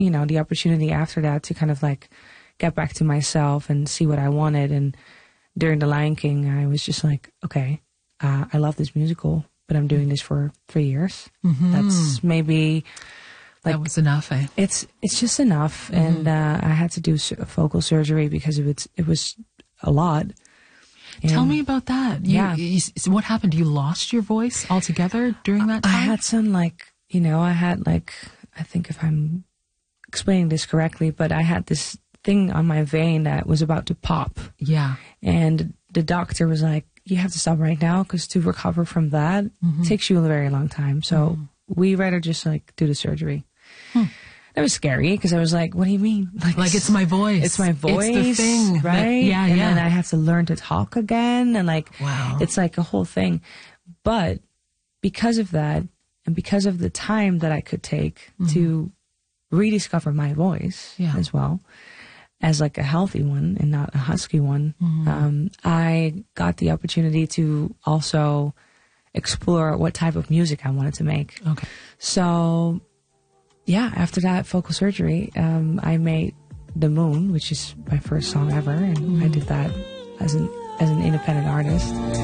the opportunity after that to kind of like get back to myself and see what I wanted. And during The Lion King, I was just like, okay, I love this musical, but I'm doing this for 3 years. That's maybe like, that was enough, eh? It's just enough. And I had to do vocal surgery because it was a lot. Tell me about that. So what happened? You lost your voice altogether during that time? I had some I think if I'm explaining this correctly, but I had this thing on my vein that was about to pop. Yeah. And the doctor was like, you have to stop right now because to recover from that takes you a very long time. So we rather just like do the surgery. That was scary because I was like, what do you mean? Like it's my voice. It's my voice. It's the thing. Right? And then I have to learn to talk again. And wow. It's like a whole thing. But because of that and because of the time that I could take to rediscover my voice as well, as like a healthy one and not a husky one, I got the opportunity to also explore what type of music I wanted to make. Okay. So, yeah, after that vocal surgery, I made The Moon, which is my first song ever, and I did that as an independent artist.